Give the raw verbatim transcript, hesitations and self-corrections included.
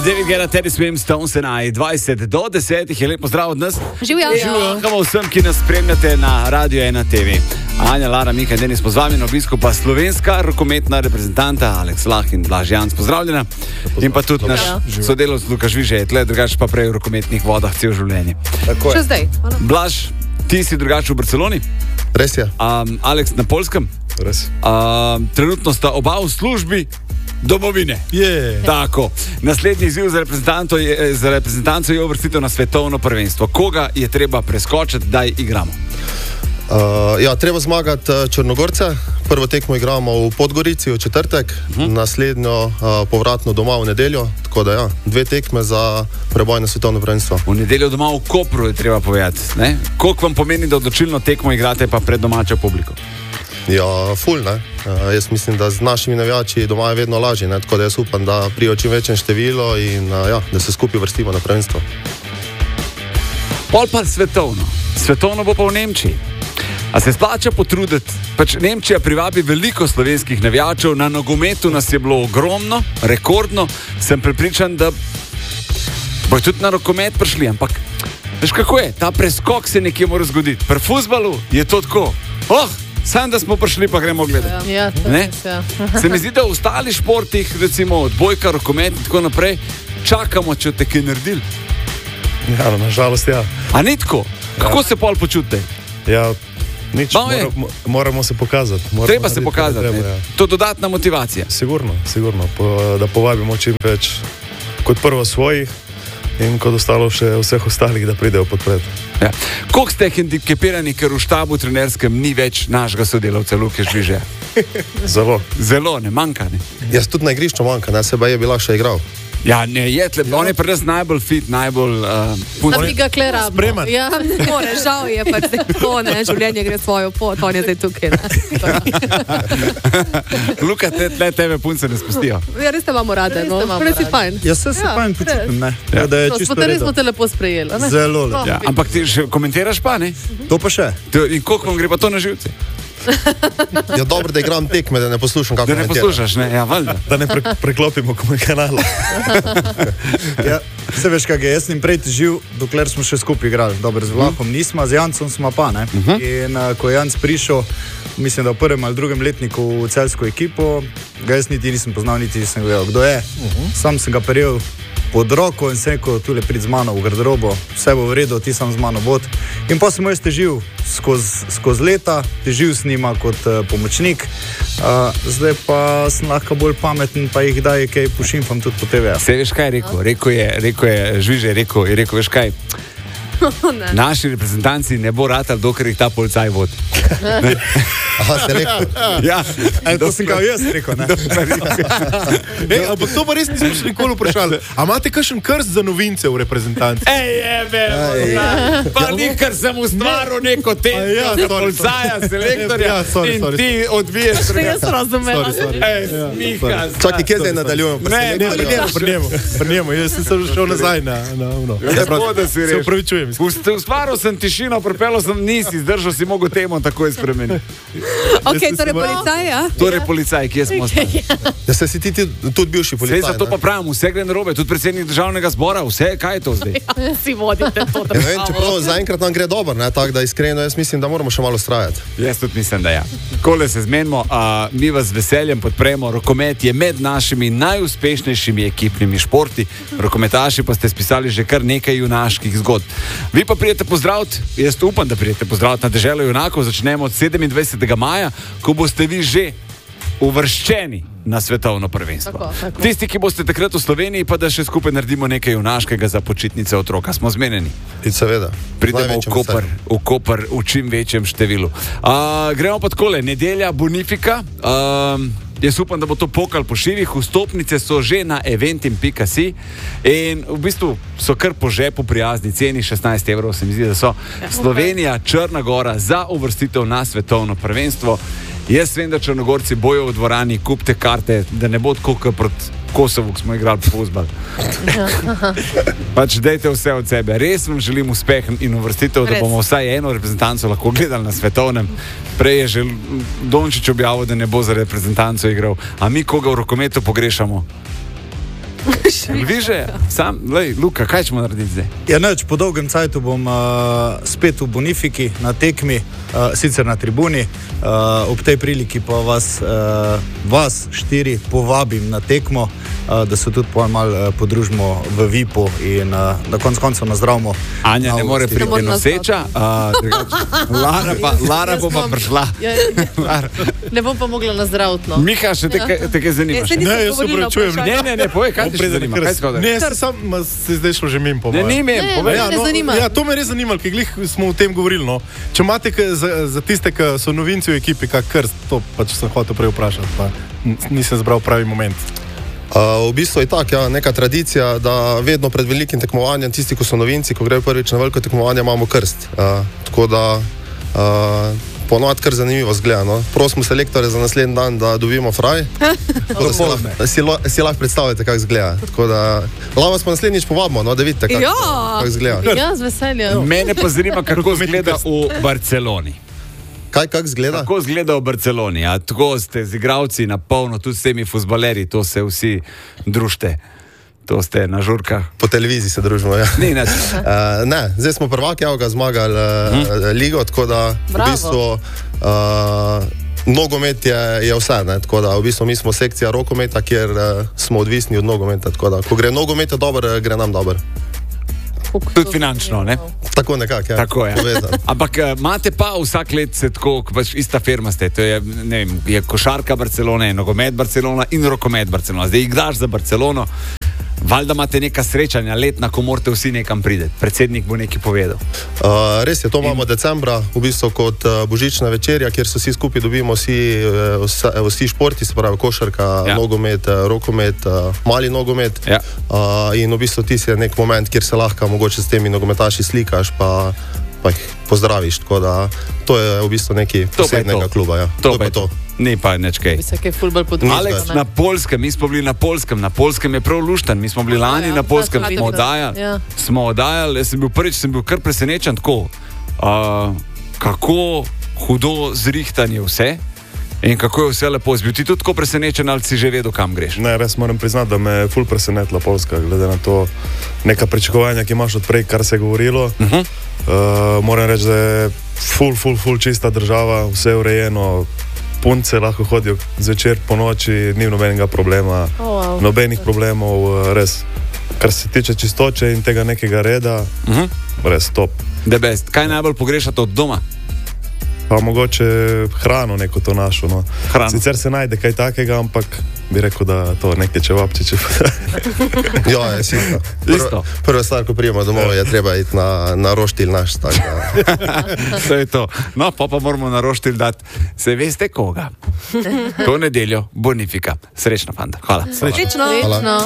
David Guetta, Teddy Swims, Stones and I, dvajset do desetih je lepo zdrav od nas. Živjo. Živjo vsem, ki nas spremljate na Radio ena T V. Anja, Lara, Mika in Denis po vami na obisku, pa slovenska rokometna reprezentanta Aleks Lah in Blaž Janc, pozdravljena. In pa tudi naš sodelavec Luka Žviže je tle, drugače pa prej v rokometnih vodah cel življenje. Še zdaj. Blaž, ti si drugače v Barceloni? Res je. Um, Aleks na Poljskem? Res. Um, trenutno sta oba v službi domovine. Yeah. Tako. Naslednji izziv za reprezentanco je, za reprezentanco je uvrstitev na svetovno prvenstvo. Koga je treba preskočiti, da igramo? Uh, ja, treba zmagati Črnogorce. Prvo tekmo igramo v Podgorici v četrtek, uh-huh. naslednjo uh, povratno doma v nedeljo. Tako da ja, dve tekme za preboj na svetovno prvenstvo. V nedeljo doma v Kopru je treba povedati. Ne? Koliko vam pomeni, da odločilno tekmo igrate pa pred domačo publiko? Ja, ful, ne. Uh, jaz mislim, da z našimi navijači doma je vedno lažje, ne? Tako da jaz upam, da prijo čim večjem število in uh, ja, da se skupaj vrstimo na prvenstvo. Pol pa svetovno. Svetovno bo pa v Nemčiji. A se splača potruditi? Pač Nemčija privabi veliko slovenskih navijačev, na nogometu nas je bilo ogromno, rekordno. Sem prepričan, da bo tudi na rokomet prišli, ampak veš kako je, ta preskok se nekje mora zgoditi. Pri fuzbalu je to tako, oh, sam da smo prišli, pa gremo gledati. Ja, ne? Se mi zdi, da v ostalih športih, recimo odbojka, rokomet in tako naprej, čakamo, če te kaj naredili. Ja, no, nažalost, ja. A ni tako? Kako Ja. se pol počutite? Ja, nič, No, je. mora, moramo se pokazati. Moramo Treba se narediti, pokazati, treba, ne? ja. To je dodatna motivacija. Sigurno, sigurno, po, da povabimo čim več kot prvo svojih in kot ostalo še vseh ostalih, da pridejo podpret. Ja. Koliko ste hendikepirani, ker v štabu trenerskem ni več našega sodelavca Luke Žviže? Zelo. Zelo, ne manjka, ne? Jaz tudi na igrišču manjka, ne, seba je bila še igral. Ja, ne, je tle, on je pri nas najbolj fit, najbolj uh, Da bi ga kleramo. Spreman. Ja, ne more, žal je pač zdaj tako, ne, življenje gre svojo pot, on je zdaj tukaj, ne. Luka, te, tle tebe punce ne spustijo. Ja, res te imamo rade, no, res si fajn. Jaz se se Ja, fajn počutim, ne. Ja. Da je To, čisto smo te res redo. smo te lepo sprejeli, ne? Zelo lepo. Ja, ampak ti še komentiraš pa, ne? To pa še. To, in koliko vam gre pa to na živce? Ja, dobro, da igram tekme, da ne poslušam, kako Da ne komentira. poslušaš, ne? Ja, valjda. Da ne pre, preklopimo kanala. Ja, se veš, kaj je, jaz sem prej težil, dokler smo še skupaj igrali. Dobro, z Vlahom nismo, z Jancom smo pa, ne. In uh, ko je Janc prišel, mislim, da v prvem ali drugem letniku v celsko ekipo, ga jaz niti nisem poznal, niti nisem vedel, kdo je. Sam sem ga prijel pod roko in sem rekel, tule prid z mano v garderobo, vse bo v redu, ti sam z mano bod. In pa sem jaz težil skozi skoz leta, težil s njima kot uh, pomočnik, uh, zdaj pa sem lahko bolj pameten, pa jih daj kaj pošimfam tudi po T V. Se veš kaj je rekel? Rekel je, rekel je, Žviže je rekel, je rekel, veš kaj? Naši reprezentanci ne bo ratal, dokler jih ta policaj vodi. Aha, ste rekel. Ja, E, to sem kao jaz rekel, ne? Ej, ampak to pa res nismo še nikoli vprašali. A imate kakšen krst za novince v reprezentanci? Ej, jebe, pa nikar sem ustvaril neko temo, ja, sorry, policaja, selektorja Ja, sorry, in sorry, ti odbiješ Še drugače. jaz razumela. Sorry, sorry. Ej, smiha. Čakaj, kje zdaj nadaljujemo? Pa Ne, se ne, Pri njemu, pri njemu, pri njemu. Jaz sem šel nazaj na, na ono. Lepo, da si Se rešil. upravičujem. Ust- Ustvaril sem tišino, pripeljal sem, nisi zdržal, si mogel temo takoj spremeniti. Ok, torej policaj, ja? Torej policaj, kje smo ostali? Ja, se si ti ti tudi bivši Vse policaj, za to ne? pa pravim, vse gre narobe, tudi predsednik državnega zbora, vse, kaj je to zdaj? Si vodite to Ja, ne vem, državo. čeprav zaenkrat nam gre dobro, ne, tako da iskreno jaz mislim, da moramo še malo strajati. Jaz tudi mislim, da ja. Kole se zmenimo, a, mi vas z veseljem podpremo. Rokomet je med našimi najuspešnejšimi ekipnimi športi. Rokometaši pa ste spisali že kar nekaj junaških zgodb. Vi pa prijete pozdraviti, jaz upam, da prijete pozdraviti na deželo junakov. Začnemo od sedemindvajsetega maja, ko boste vi že uvrščeni na svetovno prvenstvo. Tako, tako. Tisti, ki boste takrat v Sloveniji, pa da še skupaj naredimo nekaj junaškega za počitnice otroka. Smo zmenjeni. In seveda. Pridemo v največjim Koper, veseljem. v Koper v čim večjem številu. Uh, gremo pa takole, nedelja Bonifika. Um, jaz upam, da bo to pokal po šivih. Vstopnice so že na eventim pika si in v bistvu so kar po žepu prijazni ceni, šestnajst evrov se mi zdi, da so. Slovenija, Črna Gora za uvrstitev na svetovno prvenstvo. Jaz vem, da Črnogorci bojo v dvorani, kupite karte, da ne bo tako kot proti Kosovu, ko smo igrali fuzbal. Pač dajte vse od sebe. Res vam želim uspeh in uvrstitev, da Res. bomo vsaj eno reprezentanco lahko gledali na svetovnem. Prej je že Dončić objavil, da ne bo za reprezentanco igral. A mi koga v rokometu pogrešamo? Viže, sam, lej, Luka, kaj ćemo narediti zdaj? Ja, neč, po dolgem cajtu bom uh, spet v Bonifiki na tekmi, uh, sicer na tribuni. Uh, ob tej priliki pa vas, uh, vas štiri povabim na tekmo, uh, da se tudi malo uh, podružimo v V I P-u in uh, da konc koncev nazdravimo. Anja ne more priti noseča, uh, Lara, pa, Lara bo pa prišla. Ja, ja. Ne bom pa mogla nazdraviti. Miha, še te, ja. te kaj zanima? Ne, Ne, jaz se upravičujem. Ne, ne, ne, povej, kaj te še zanima? Kaj skoda? Ne, sam se zdaj šlo že mimo po Ne, moje. ni mem, Ne, povej. Ja, me no, zanima. ja, to me res zanima, ker glih smo o tem govorili. No. Če imate k, za, za tiste, ki so novinci v ekipi, kak krst, to pač sem hotel prej vprašati, pa n- nisem zbral pravi moment. Uh, v bistvu je tako, ja, neka tradicija, da vedno pred velikim tekmovanjem, tisti, ko so novinci, ko grejo prvič na veliko tekmovanje, imamo krst. Uh, tako da uh, ponovadi kar zanimivo zgleda. No. Prosimo selektore za naslednji dan, da dobimo fraj. Tako da si, lahko, si, lo, si lahko predstavljate, kako zgleda. Tako da lahko vas pa naslednjič povabimo, no, da vidite, kako Ja. kak zgleda. Ja, z veseljem. Mene pa zanima, kako izgleda v Barceloni. Kaj kak zgleda? Kako izgleda v Barceloni? A tako ste z igralci na polno, tudi s temi fuzbaleri, to se vsi družite. To ste na žurkah. Po televiziji se družimo. Ja. Ni nič. Uh, ne, zdaj smo prvaki, evo ga zmagali uh, hmm. ligo, tako da Bravo. v bistvu uh, nogomet je, je vse. Ne, tako da v bistvu mi smo sekcija rokometa, kjer uh, smo odvisni od nogometa. Tako da, ko gre nogomet dobro, gre nam dobro. Tudi finančno, ne? Tako nekako, ja. Tako je. Povezano. Ampak eh, imate pa vsak let se tako, ko pač ista firma ste. To je, ne vem, je košarka Barcelona, je nogomet Barcelona in rokomet Barcelona. Zdaj igraš za Barcelono. Valjda imate neka srečanja letna, ko morate vsi nekam priti. Predsednik bo nekaj povedal. Uh, res je, to imamo decembra, v bistvu kot uh, božična večerja, kjer se vsi skupaj dobimo, vsi, uh, vse, vsi športi, se pravi košarka, Ja. ja. nogomet, uh, rokomet, uh, mali nogomet. Ja. Uh, in v bistvu ti si nek moment, kjer se lahko mogoče s temi nogometaši slikaš, pa, pa jih pozdraviš. Tako da to je v bistvu nekaj To pa je posebnega to. kluba. Ja. To pa je to. Ni pa nič kaj. Bi se kaj fulbol podvijal. Aleks, na Poljskem, mi smo bili na Poljskem, na Poljskem je prav luštan, mi smo bili lani Ja, na Poljskem, ja, smo ja. oddajali, Ja. smo oddajali, jaz sem bil prvič, sem bil kar presenečen tako, uh, kako hudo zrihtan je vse in kako je vse lepo. Si bil ti tudi tako presenečen ali si že vedel, kam greš? Ne, res moram priznati, da me je ful presenetila Poljska, glede na to neka pričakovanja, ki imaš odprej, kar se je govorilo. Uh -huh. Uh, moram reči, da je ful, ful, ful čista država, vse je urejeno, punce lahko hodijo zvečer po noči, ni nobenega problema, Oh, wow. nobenih problemov, uh, res. Kar se tiče čistoče in tega nekega reda, Uh -huh. res top. The best. Kaj najbolj pogrešate od doma? Pa mogoče hrano neko to našo. No. Hrano. Sicer se najde kaj takega, ampak bi rekel, da to neke čevapčiče. Ja, je isto. Isto. Prva, prva stvar, ko prijemo domov, je treba iti na, na roštilj naš. Tak, da. To je to. No, pa pa moramo na roštilj dati, se veste koga. To nedeljo, Bonifika. Srečno, fanta. Hvala. Srečno. Hvala.